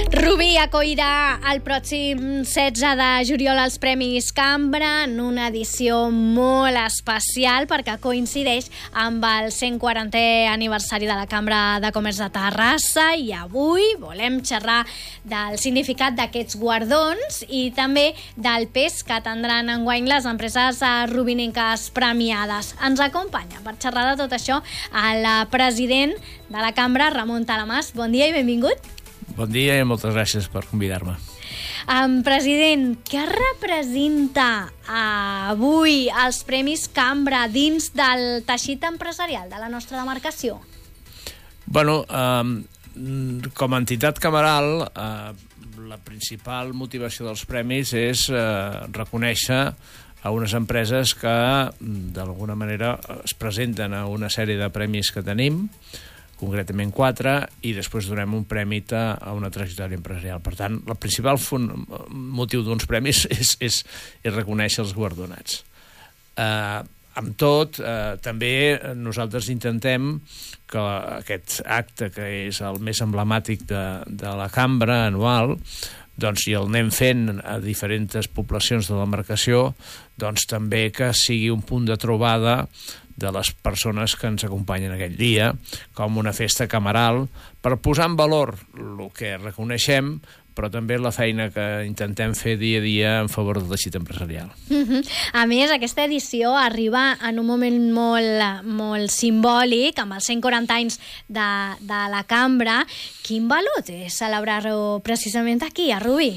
Rubí acollirà el pròxim 16 de juliol els Premis Cambra en una edició molt especial perquè coincideix amb el 140è aniversari de la Cambra de Comerç de Terrassa i avui volem xerrar del significat d'aquests guardons i també del pes que tindran enguany les empreses rubinenques premiades. Ens acompanya per xerrar de tot això el president de la Cambra, Ramon Talamàs. Bon dia i benvingut. Bon dia i moltes gràcies per convidar-me. President, què representa avui els Premis Cambra dins del teixit empresarial de la nostra demarcació? Bueno, com a entitat cameral, la principal motivació dels premis és reconèixer a unes empreses que d'alguna manera es presenten a una sèrie de premis que tenim, concretament 4, i després donem un premi a una trajectòria empresarial. Per tant, el principal motiu d'uns premis és reconèixer els guardonats. Amb tot, també nosaltres intentem que aquest acte, que és el més emblemàtic de la Cambra anual, doncs, i el anem fent a diferents poblacions de la demarcació, doncs també que sigui un punt de trobada de les persones que ens acompanyen aquell dia, com una festa cameral, per posar en valor el que reconeixem, però també la feina que intentem fer dia a dia en favor del teixit empresarial. A més, aquesta edició arriba en un moment molt simbòlic, amb els 140 anys de la Cambra. Quin valor té celebrar-ho precisament aquí, a Rubí?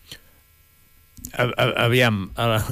Aviam,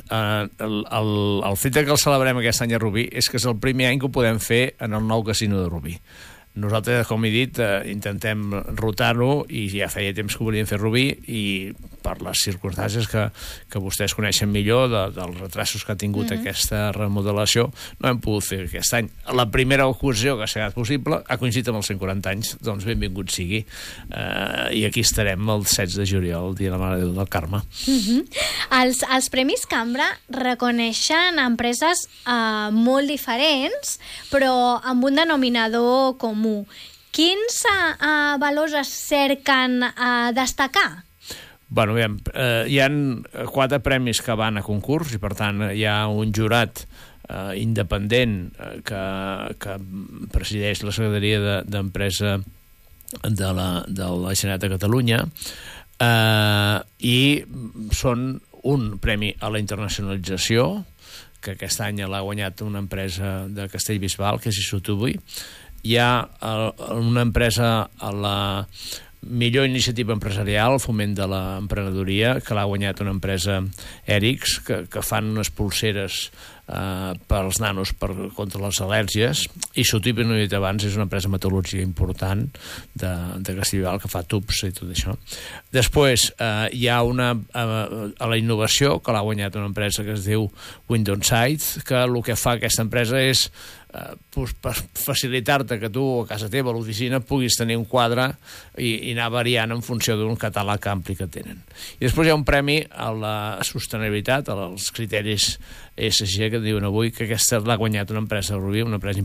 el fet que el celebrem aquest any a Rubí és que és el primer any que ho podem fer en el nou casino de Rubí. Nosaltres, com he dit, intentem rotar-ho i ja feia temps que ho volíem fer a Rubí i per les circumstàncies que vostès coneixen millor dels retrasos que ha tingut aquesta remodelació, no hem pogut fer aquest any. La primera ocasió que ha estat possible ha coincidit amb els 140 anys, doncs benvingut sigui. I aquí estarem el 16 de juliol, el dia de la Mare de Déu del Carme. Els Premis Cambra reconeixen empreses molt diferents, però amb un denominador comú. Quins valors es cerquen destacar? Bueno, hi ha 4 premis que van a concurs i, per tant, hi ha un jurat independent que presideix la Secretaria d'Empresa de la Generalitat de Catalunya i són un premi a la internacionalització, que aquest any l'ha guanyat una empresa de Castellbisbal, que és Isotubui. Hi ha una empresa a la millor iniciativa empresarial, el foment de l'emprenedoria, que l'ha guanyat una empresa Erics, que fan unes polseres pels nanos contra les al·lèrgies, i Isotubui, no he dit abans, és una empresa metal·lúrgica important de Castellbisbal que fa tubs i tot això. Després hi ha a la innovació, que l'ha guanyat una empresa que es diu Windowside, que el que fa aquesta empresa és per facilitar-te que tu a casa teva, a l'oficina, puguis tenir un quadre i anar variant en funció d'un catàleg ampli que tenen. I després hi ha un premi a la sostenibilitat, als criteris ESG, que diuen avui que aquesta l'ha guanyat una empresa de Rubí, una empresa